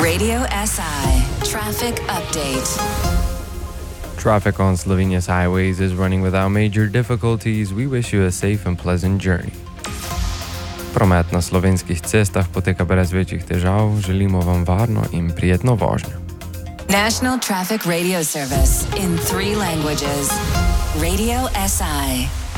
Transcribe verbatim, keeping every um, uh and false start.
Radio S I Traffic Update. Traffic on Slovenia's highways is running without major difficulties. We wish you a safe and pleasant journey. Promet na slovenskih cestah poteka brez večjih težav. Želimo vam varno in prijetno vožnjo. National Traffic Radio Service in three languages. Radio S I.